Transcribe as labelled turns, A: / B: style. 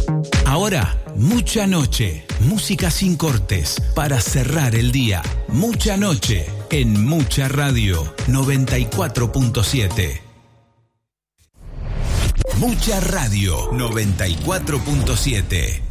A: Ahora, Mucha Noche, música sin cortes, para cerrar el día. Mucha Noche, en Mucha Radio, 94.7. Mucha Radio, 94.7.